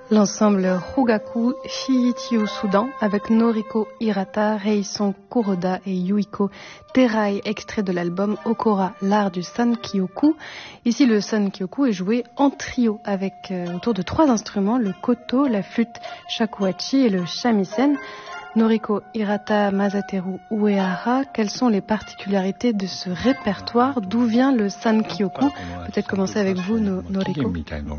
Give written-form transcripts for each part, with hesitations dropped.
L'ensemble Rugaku Shiichi au Soudan avec Noriko Hirata, Reison Kuroda et Yuiko Terai, extrait de l'album Okora, l'art du Sankyoku. Ici, le Sankyoku est joué en trio avec autour de 3 instruments, le koto, la flûte shakuhachi et le shamisen. Noriko Hirata, Masateru Uehara, quelles sont les particularités de ce répertoire? D'où vient le Sankyoku? Peut-être commencer avec vous, Noriko.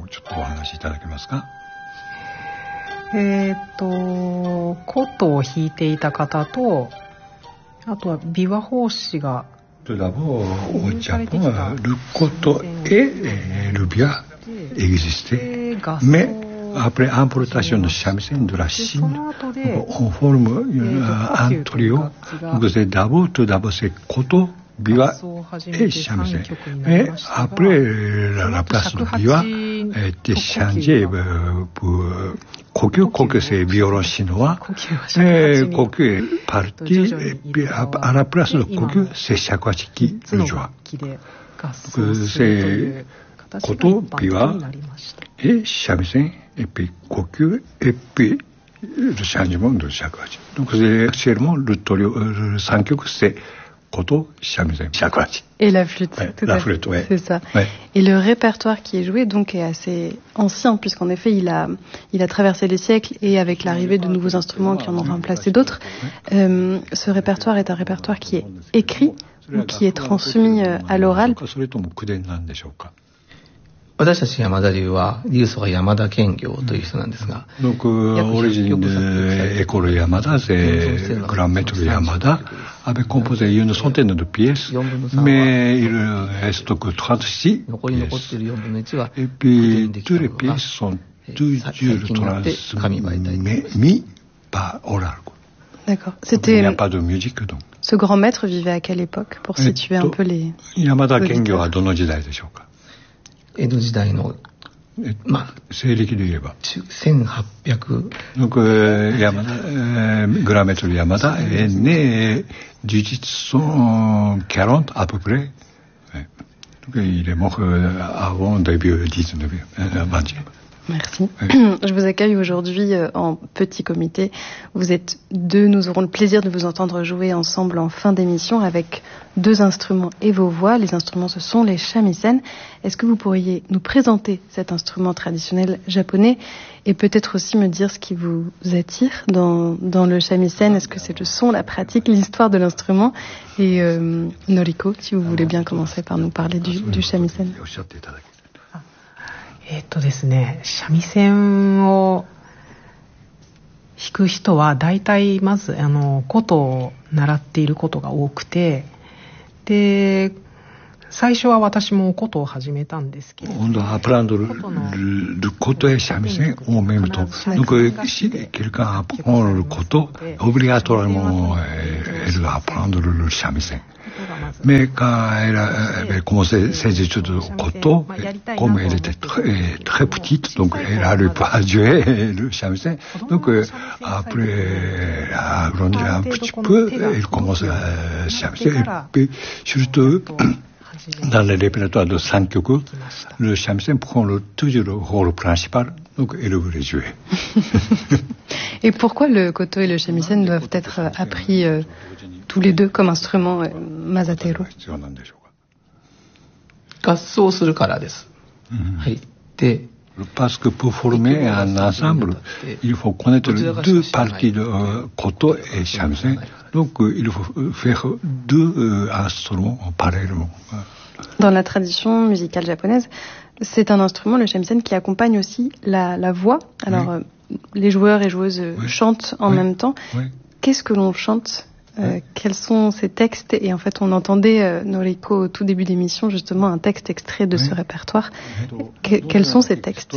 琴を弾いていた方と、あとは琵琶法師が Tout d'abord, au Japon, le koto et le biwa existaient, mais après importation de shamisen de la Chine, on forme un trio. Donc c'est tout d'abord c'est koto, biwa et shamisen. Mais après, la place de biwa a été changée pour kokyu. Kokyu c'est violon chinois. Et kokyu est parti, et puis à la place de kokyu, c'est shakuhachi qui le joue. Donc c'est koto, biwa et shamisen, et puis kokyu, et puis le changement de shakuhachi. Donc c'est actuellement le trio, le sankyoku, c'est koto, shamisen, shakuhachi. Et la flûte. Ouais, tout la à flûte, fait. ouais. C'est ça. Ouais. Et le répertoire qui est joué donc est assez ancien, puisqu'en effet il a traversé les siècles, et avec l'arrivée de nouveaux instruments qui en ont remplacé d'autres, ce répertoire est un répertoire qui est écrit ou qui est transmis à l'oral. 私たち山田流は流祖が山田兼業という人なんですが、 Donc, origine de l'école Yamada, c'est grand maître Yamada, avait composé une centaine de pièces, mais il reste que 36 pièces. Et puis, toutes les pièces sont toujours transmises par oral. D'accord. Il n'y a pas de musique, donc. Ce grand maître vivait à quelle époque, pour situer un peu les... Yamada Kengyoはどの時代でしょうか？ 江戸時代の西暦で言えば 1800 Donc grand maître Yamada est né 1840 à peu près. Donc il est mort avant début 19e. Merci. Je vous accueille aujourd'hui en petit comité. Vous êtes 2, nous aurons le plaisir de vous entendre jouer ensemble en fin d'émission avec 2 instruments et vos voix. Les instruments, ce sont les shamisen. Est-ce que vous pourriez nous présenter cet instrument traditionnel japonais et peut-être aussi me dire ce qui vous attire dans le shamisen? Est-ce que c'est le son, la pratique, l'histoire de l'instrument? Et Noriko, si vous voulez bien commencer par nous parler du shamisen. ですね、三味線を弾く人は大体まず琴を習っていることが多くて、で最初は私も琴を始めたんですけど、 On doit apprendre le koto et shamisen en même temps. Donc si quelqu'un apprend le koto, obligatoirement elle doit apprendre le shamisen. Mais quand elle avait commencé ses études de koto, comme elle était très petite, donc elle n'arrivait pas à jouer le shamisen. Donc après agrandir un petit peu, elle commence à shamisen. Et puis surtout dans le répertoire de Sankyoku, le shamisen prend toujours le rôle principal, donc elle voulait jouer. Et pourquoi le koto et le shamisen doivent être appris tous les 2 comme instruments, Masateru? 合奏するからです。はい。で、 Parce que pour former un ensemble, il faut connaître 2 parties de koto et shamisen. Donc il faut faire 2 instruments parallèlement. Dans la tradition musicale japonaise, c'est un instrument, le shamisen, qui accompagne aussi la voix. Alors les joueurs et joueuses chantent en même temps. Qu'est-ce que l'on chante? Quels sont ces textes? Et en fait, on entendait, Noriko, au tout début d'émission, justement, un texte extrait de ce répertoire. Quels sont ces textes?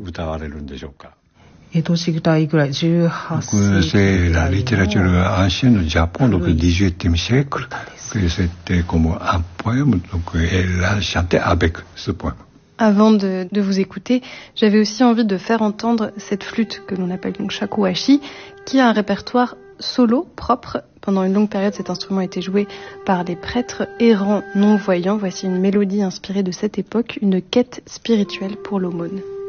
C'est la littérature ancienne du Japon, donc du XVIIIe siècle, que c'était comme un poème, donc elle a chanté avec ce poème. Avant de vous écouter, j'avais aussi envie de faire entendre cette flûte que l'on appelle donc shakuhachi, qui a un répertoire solo propre. Pendant une longue période, cet instrument a été joué par les prêtres errants non-voyants. Voici une mélodie inspirée de cette époque, une quête spirituelle pour l'aumône.